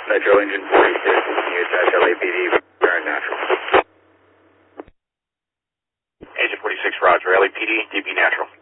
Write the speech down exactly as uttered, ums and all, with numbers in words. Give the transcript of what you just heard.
Metro Engine forty-six, can you attach L A P D, current natural? Agent forty-six, roger. L A P D, D B natural.